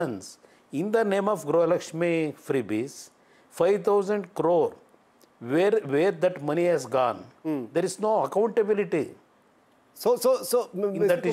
In the name of Growalakshmi freebies, 5,000 crore, where that money has gone, there is no accountability. So In that